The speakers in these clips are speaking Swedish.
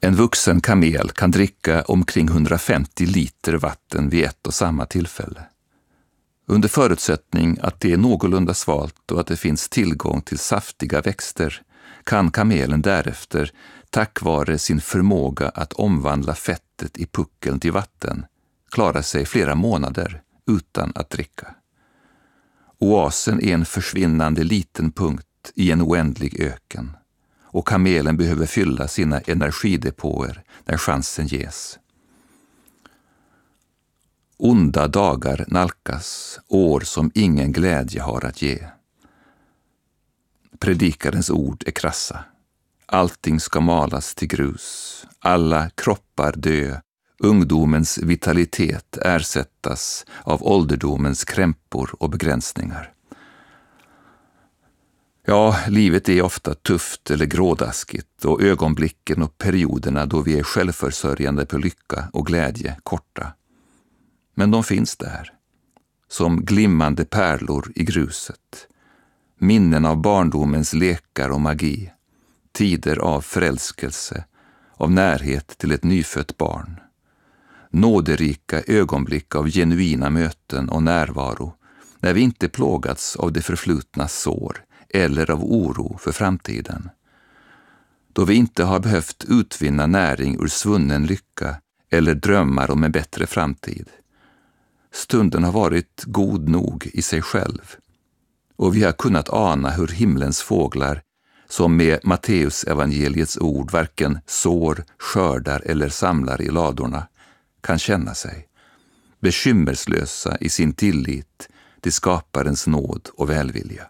En vuxen kamel kan dricka omkring 150 liter vatten vid ett och samma tillfälle. Under förutsättning att det är någorlunda svalt och att det finns tillgång till saftiga växter kan kamelen därefter, tack vare sin förmåga att omvandla fettet i puckeln till vatten, klara sig flera månader utan att dricka. Oasen är en försvinnande liten punkt i en oändlig öken, och kamelen behöver fylla sina energidepåer när chansen ges. Onda dagar nalkas, år som ingen glädje har att ge. Predikarens ord är krassa. Allting ska malas till grus, alla kroppar dö, ungdomens vitalitet ersättas av ålderdomens krämpor och begränsningar. Ja, livet är ofta tufft eller grådaskigt och ögonblicken och perioderna då vi är självförsörjande på lycka och glädje korta. Men de finns där, som glimmande pärlor i gruset, minnen av barndomens lekar och magi, tider av förälskelse, av närhet till ett nyfött barn, nåderika ögonblick av genuina möten och närvaro, när vi inte plågats av det förflutnas sår eller av oro för framtiden, då vi inte har behövt utvinna näring ur svunnen lycka eller drömmar om en bättre framtid. Stunden har varit god nog i sig själv, och vi har kunnat ana hur himlens fåglar, som med Matteus evangeliets ord varken sår, skördar eller samlar i ladorna, kan känna sig, bekymmerslösa i sin tillit till skaparens nåd och välvilja.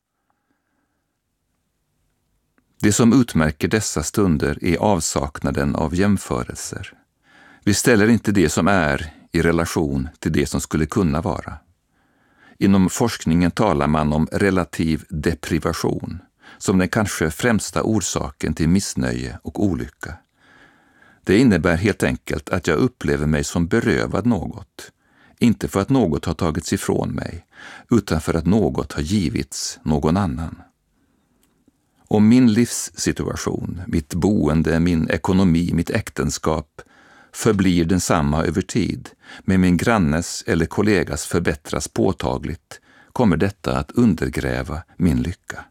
Det som utmärker dessa stunder är avsaknaden av jämförelser. Vi ställer inte det som är i relation till det som skulle kunna vara. Inom forskningen talar man om relativ deprivation som den kanske främsta orsaken till missnöje och olycka. Det innebär helt enkelt att jag upplever mig som berövad något, inte för att något har tagits ifrån mig, utan för att något har givits någon annan. Om min livssituation, mitt boende, min ekonomi, mitt äktenskap förblir densamma över tid, men min grannes eller kollegas förbättras påtagligt, kommer detta att undergräva min lycka.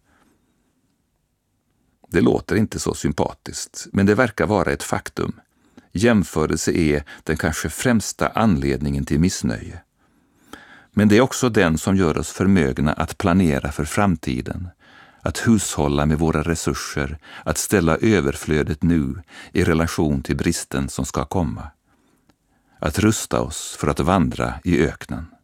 Det låter inte så sympatiskt, men det verkar vara ett faktum. Jämförelse är den kanske främsta anledningen till missnöje. Men det är också den som gör oss förmögna att planera för framtiden, att hushålla med våra resurser, att ställa överflödet nu i relation till bristen som ska komma. Att rusta oss för att vandra i öknen.